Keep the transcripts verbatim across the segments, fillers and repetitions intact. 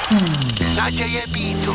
Naděje beatu.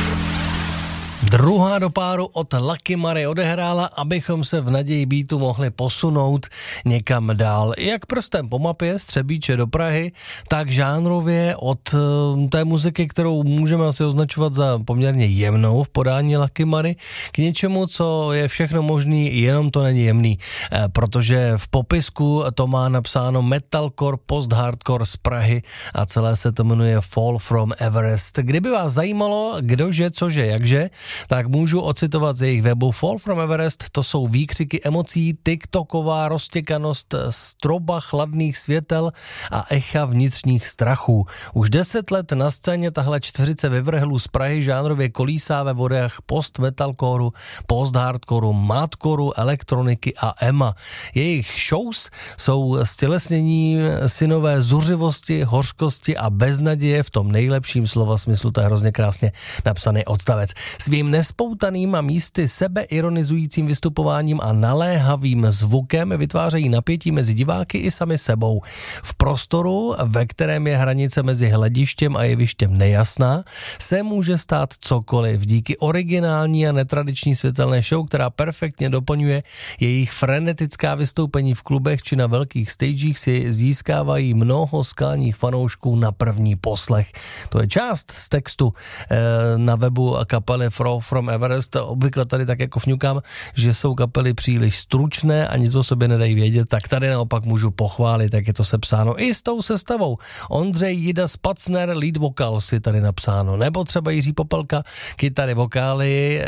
Druhá do páru od Lucky Mary odehrála, abychom se v naději beatu mohli posunout někam dál. Jak prstem po mapě z Třebíče do Prahy, tak žánrově od té muziky, kterou můžeme asi označovat za poměrně jemnou v podání Lucky Mary, k něčemu, co je všechno možný, jenom to není jemný, protože v popisku to má napsáno metalcore, post-hardcore z Prahy a celé se to jmenuje Fall from Everest. Kdyby vás zajímalo, kdože, cože, jakže, tak můžu ocitovat z jejich webu. Fall from Everest, to jsou výkřiky emocí, tiktoková roztěkanost stroba chladných světel a echa vnitřních strachů. Už deset let na scéně tahle čtveřice vyvrhlů z Prahy žánrově kolísá ve vodách post-metalcoreu, post-hardcoreu, madcoreu, elektroniky a ema. Jejich shows jsou stělesnění synové zuřivosti, hořkosti a beznaděje v tom nejlepším slova smyslu, to je hrozně krásně napsaný odstavec. Svým nespoutaným a místy sebeironizujícím vystupováním a naléhavým zvukem vytvářejí napětí mezi diváky i sami sebou. V prostoru, ve kterém je hranice mezi hledištěm a jevištěm nejasná, se může stát cokoliv. Díky originální a netradiční světelné show, která perfektně doplňuje jejich frenetická vystoupení v klubech či na velkých stagech, si získávají mnoho skalních fanoušků na první poslech. To je část z textu eh, na webu kapely Fall from Everest. Obvykle tady tak jako fňukám, že jsou kapely příliš stručné a nic o sobě nedají vědět, tak tady naopak můžu pochválit, jak je to sepsáno i s tou sestavou. Ondřej Jida Spacner, lead vokal si tady napsáno, nebo třeba Jiří Popelka, kytary, vokály,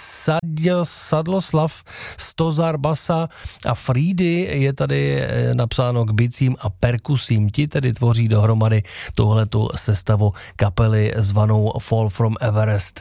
Sadio, Sadloslav, Stozar, basa a Friedy je tady napsáno k bicím a perkusím. Ti tedy tvoří dohromady tuhletu sestavu kapely zvanou Fall from Everest,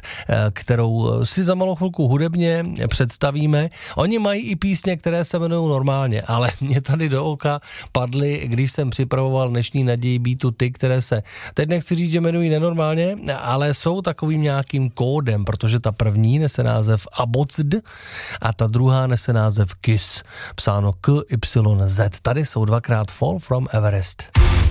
kterou si za malou chvilku hudebně představíme. Oni mají i písně, které se jmenují normálně, ale mě tady do oka padly, když jsem připravoval dnešní naději beatu, ty, které se, teď nechci říct, že jmenují nenormálně, ale jsou takovým nějakým kódem, protože ta první nese název Abocd a ta druhá nese název Kiss, psáno K Y Z. Tady jsou dvakrát Fall from Everest.